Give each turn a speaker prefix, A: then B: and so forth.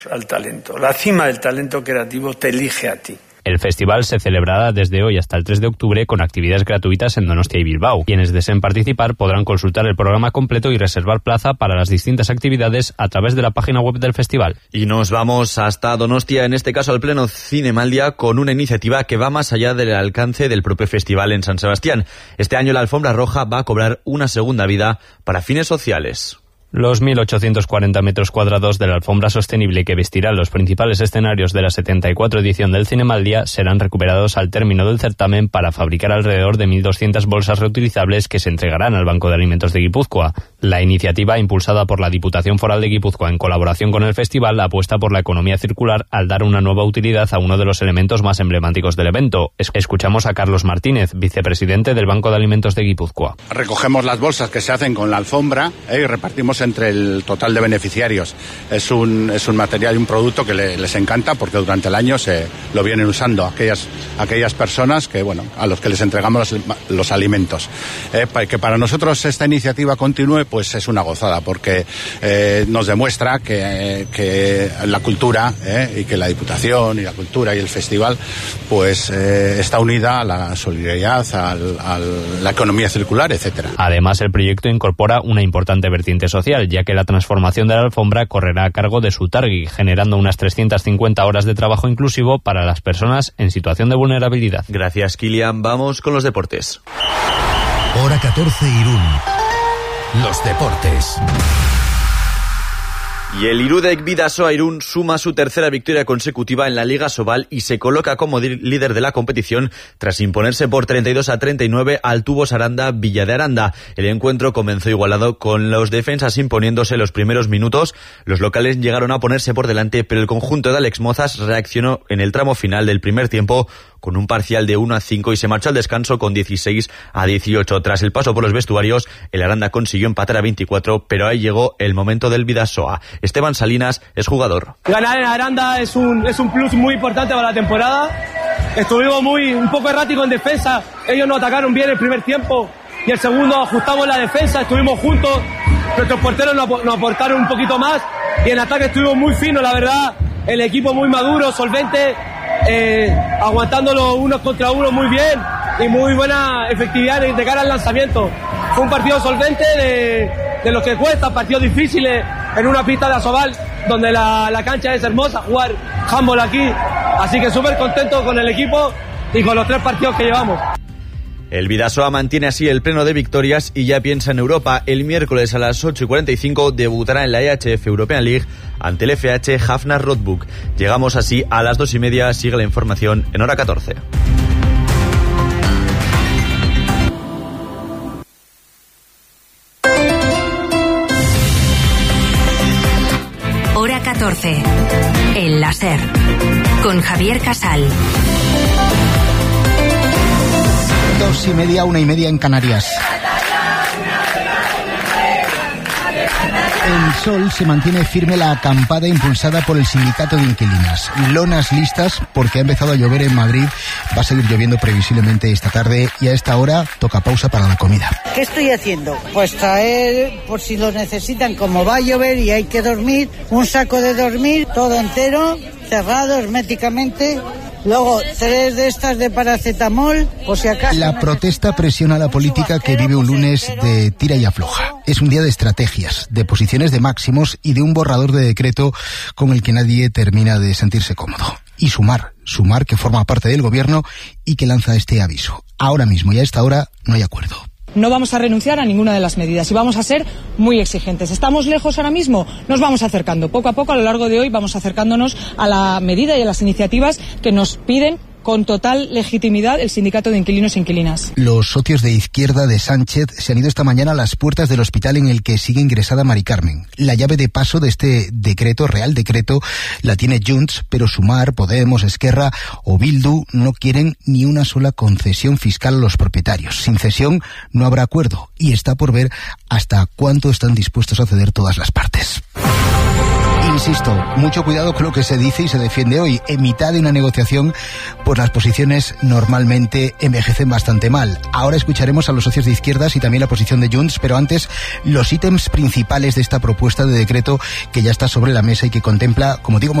A: al talento. La cima del talento creativo te elige a ti.
B: El festival se celebrará desde hoy hasta el 3 de octubre con actividades gratuitas en Donostia y Bilbao. Quienes deseen participar podrán consultar el programa completo y reservar plaza para las distintas actividades a través de la página web del festival.
C: Y nos vamos hasta Donostia, en este caso al Pleno Zinemaldia, con una iniciativa que va más allá del alcance del propio festival en San Sebastián. Este año la Alfombra Roja va a cobrar una segunda vida para fines sociales.
B: Los 1.840 metros cuadrados de la alfombra sostenible que vestirá los principales escenarios de la 74 edición del Zinemaldia serán recuperados al término del certamen para fabricar alrededor de 1.200 bolsas reutilizables que se entregarán al Banco de Alimentos de Guipúzcoa. La iniciativa, impulsada por la Diputación Foral de Guipúzcoa en colaboración con el festival, apuesta por la economía circular al dar una nueva utilidad a uno de los elementos más emblemáticos del evento. Escuchamos a Carlos Martínez, vicepresidente del Banco de Alimentos de Guipúzcoa.
D: Recogemos las bolsas que se hacen con la alfombra y repartimos entre el total de beneficiarios. Es un material y un producto que les encanta porque durante el año se lo vienen usando aquellas personas que, bueno, a los que les entregamos los alimentos. Que para nosotros esta iniciativa continúe, pues es una gozada porque nos demuestra que la cultura y que la Diputación y la cultura y el festival pues está unida a la solidaridad, a la economía circular, etcétera.
B: Además, el proyecto incorpora una importante vertiente social, ya que la transformación de la alfombra correrá a cargo de Sutargi, generando unas 350 horas de trabajo inclusivo para las personas en situación de vulnerabilidad.
C: Gracias, Kilian. Vamos con los deportes.
E: Hora 14, Irún. Los deportes.
C: Y el Irudek Bidasoa Irún suma su tercera victoria consecutiva en la Liga Sobal y se coloca como líder de la competición tras imponerse por 32-39 al Tubos Aranda Villa de Aranda. El encuentro comenzó igualado con los defensas imponiéndose los primeros minutos. Los locales llegaron a ponerse por delante, pero el conjunto de Alex Mozas reaccionó en el tramo final del primer tiempo con un parcial de 1-5 y se marchó al descanso con 16-18. Tras el paso por los vestuarios, el Aranda consiguió empatar a 24, pero ahí llegó el momento del Bidasoa. Esteban Salinas es jugador.
F: Ganar en Aranda es un plus muy importante para la temporada. Estuvimos un poco erráticos en defensa. Ellos nos atacaron bien el primer tiempo y el segundo ajustamos la defensa, estuvimos juntos. Nuestros porteros nos aportaron un poquito más y en ataque estuvimos muy finos, la verdad. El equipo muy maduro, solvente, aguantándolo unos contra uno muy bien y muy buena efectividad de cara al lanzamiento. Fue un partido solvente de los que cuesta, partidos difíciles en una pista de Asobal donde la cancha es hermosa, jugar handball aquí, así que súper contento con el equipo y con los 3 partidos que llevamos.
C: El Bidasoa mantiene así el pleno de victorias y ya piensa en Europa. El miércoles a las 8:45 debutará en la EHF European League ante el FH Hafnar Rottbuk. Llegamos así a las 2:30. Sigue la información en Hora 14.
G: Hora 14. El láser. Con Javier Casal.
H: 2:30, 1:30 en Canarias. El Sol se mantiene firme la acampada impulsada por el sindicato de inquilinas. Lonas listas porque ha empezado a llover en Madrid. Va a seguir lloviendo previsiblemente esta tarde y a esta hora toca pausa para la comida.
I: ¿Qué estoy haciendo? Pues traer, por si lo necesitan, como va a llover y hay que dormir, un saco de dormir, todo entero, cerrado herméticamente. Luego 3 de estas de paracetamol, por si acaso.
H: La protesta presiona a la política que vive un lunes de tira y afloja. Es un día de estrategias, de posiciones de máximos y de un borrador de decreto con el que nadie termina de sentirse cómodo. Y Sumar que forma parte del gobierno y que lanza este aviso. Ahora mismo y a esta hora no hay acuerdo.
J: No vamos a renunciar a ninguna de las medidas y vamos a ser muy exigentes. ¿Estamos lejos ahora mismo? Nos vamos acercando. Poco a poco, a lo largo de hoy, vamos acercándonos a la medida y a las iniciativas que nos piden con total legitimidad el sindicato de inquilinos e inquilinas.
H: Los socios de izquierda de Sánchez se han ido esta mañana a las puertas del hospital en el que sigue ingresada Mari Carmen. La llave de paso de este decreto, real decreto, la tiene Junts, pero Sumar, Podemos, Esquerra o Bildu no quieren ni una sola concesión fiscal a los propietarios. Sin cesión no habrá acuerdo y está por ver hasta cuánto están dispuestos a ceder todas las partes. Insisto, mucho cuidado con lo que se dice y se defiende hoy. En mitad de una negociación, pues las posiciones normalmente envejecen bastante mal. Ahora escucharemos a los socios de izquierdas y también la posición de Junts, pero antes los ítems principales de esta propuesta de decreto que ya está sobre la mesa y que contempla, como digo,